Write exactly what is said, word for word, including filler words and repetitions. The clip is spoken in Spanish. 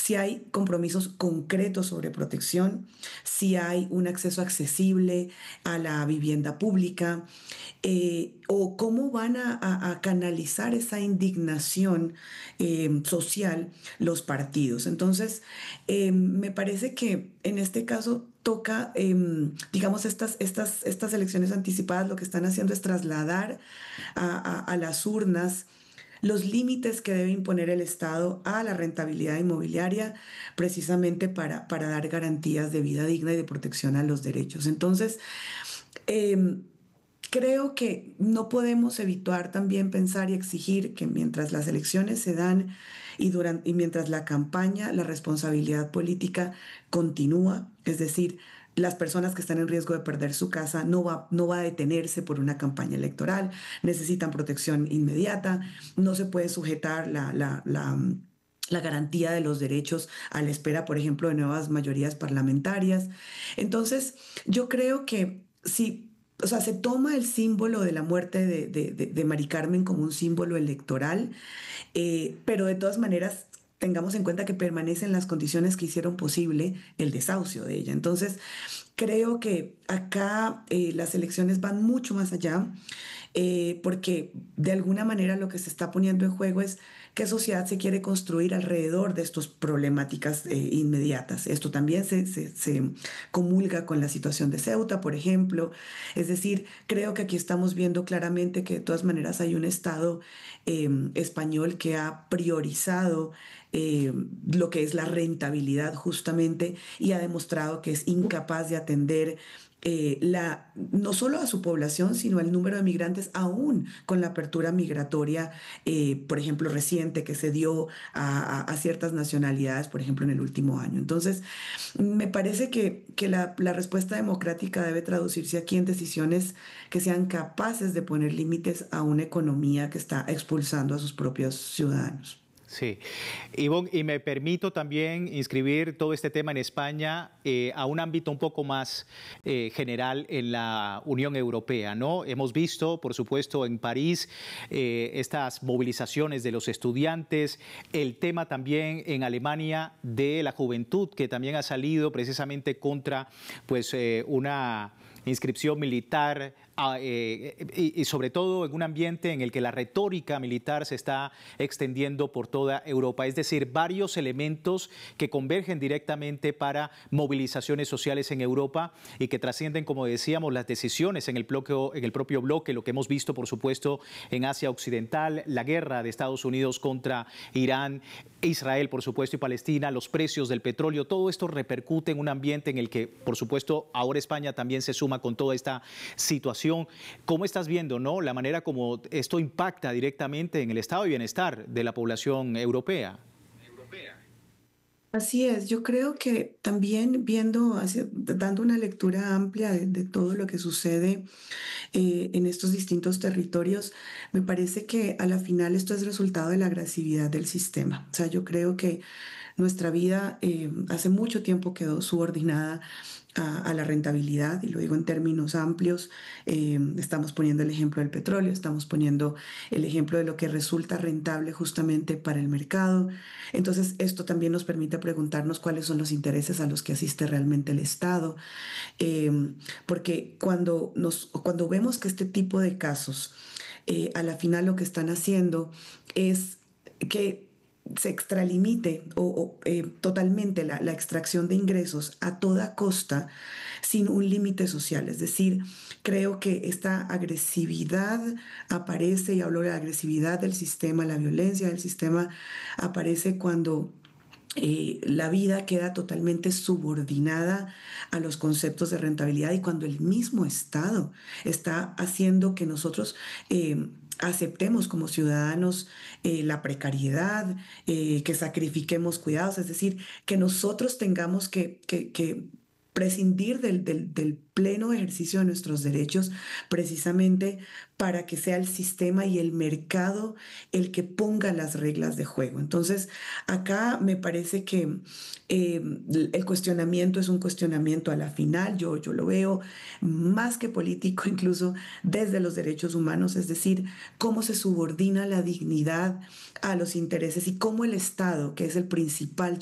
si hay compromisos concretos sobre protección, si hay un acceso accesible a la vivienda pública, eh, o cómo van a, a- a canalizar esa indignación eh, social los partidos. Entonces, eh, me parece que en este caso toca, em, digamos, estas, estas, estas elecciones anticipadas lo que están haciendo es trasladar a, a- a las urnas los límites que debe imponer el Estado a la rentabilidad inmobiliaria, precisamente para, para dar garantías de vida digna y de protección a los derechos. Entonces, em, creo que no podemos evitar también pensar y exigir que mientras las elecciones se dan y, durante, y mientras la campaña, la responsabilidad política continúa, es decir, las personas que están en riesgo de perder su casa no va, no va a detenerse por una campaña electoral, necesitan protección inmediata, no se puede sujetar la, la, la la garantía de los derechos a la espera, por ejemplo, de nuevas mayorías parlamentarias. Entonces, yo creo que si, o sea, se toma el símbolo de la muerte de, de, de, de Mari Carmen como un símbolo electoral, eh, pero de todas maneras tengamos en cuenta que permanecen las condiciones que hicieron posible el desahucio de ella. Entonces, creo que acá eh, las elecciones van mucho más allá, eh, porque de alguna manera lo que se está poniendo en juego es qué sociedad se quiere construir alrededor de estas problemáticas eh, inmediatas. Esto también se, se, se comulga con la situación de Ceuta, por ejemplo. Es decir, creo que aquí estamos viendo claramente que de todas maneras hay un Estado eh, español que ha priorizado eh, lo que es la rentabilidad justamente y ha demostrado que es incapaz de atender eh, la, no solo a su población, sino al número de migrantes, aún con la apertura migratoria, eh, por ejemplo, reciente que se dio a, a, a, ciertas nacionalidades, por ejemplo, en el último año. Entonces, me parece que, que la, la respuesta democrática debe traducirse aquí en decisiones que sean capaces de poner límites a una economía que está expulsando a sus propios ciudadanos. Sí, Ivonne, y me permito también inscribir todo este tema en España eh, a un ámbito un poco más eh, general en la Unión Europea, ¿no? Hemos visto, por supuesto, en París eh, estas movilizaciones de los estudiantes, el tema también en Alemania de la juventud, que también ha salido precisamente contra pues, eh, una inscripción militar, eh, y, y sobre todo en un ambiente en el que la retórica militar se está extendiendo por toda Europa. Es decir, varios elementos que convergen directamente para movilizaciones sociales en Europa y que trascienden, como decíamos, las decisiones en el, bloque, en el propio bloque, lo que hemos visto, por supuesto, en Asia Occidental, la guerra de Estados Unidos contra Irán, Israel, por supuesto, y Palestina, los precios del petróleo. Todo esto repercute en un ambiente en el que, por supuesto, ahora España también se suma con toda esta situación. ¿Cómo estás viendo, no, la manera como esto impacta directamente en el estado de bienestar de la población europea? Así es, yo creo que también viendo, hacia- dando una lectura amplia de, de todo lo que sucede eh, en estos distintos territorios, me parece que a la final esto es resultado de la agresividad del sistema. O sea, yo creo que nuestra vida eh, hace mucho tiempo quedó subordinada a, a la rentabilidad, y lo digo en términos amplios. Eh, estamos poniendo el ejemplo del petróleo, estamos poniendo el ejemplo de lo que resulta rentable justamente para el mercado. Entonces, esto también nos permite preguntarnos cuáles son los intereses a los que asiste realmente el Estado, eh, porque cuando, nos, cuando vemos que este tipo de casos, eh, a la final lo que están haciendo es que se extralimite o, o, eh, totalmente la, la extracción de ingresos a toda costa sin un límite social. Es decir, creo que esta agresividad aparece, y hablo de la agresividad del sistema, la violencia del sistema, aparece cuando eh, la vida queda totalmente subordinada a los conceptos de rentabilidad, y cuando el mismo Estado está haciendo que nosotros eh, aceptemos como ciudadanos eh, la precariedad, eh, que sacrifiquemos cuidados, es decir, que nosotros tengamos que, que, que prescindir del, del, del pleno ejercicio de nuestros derechos, precisamente para que sea el sistema y el mercado el que ponga las reglas de juego. Entonces, acá me parece que eh, el cuestionamiento es un cuestionamiento a la final, yo, yo lo veo más que político, incluso desde los derechos humanos, es decir, cómo se subordina la dignidad a los intereses y cómo el Estado, que es el principal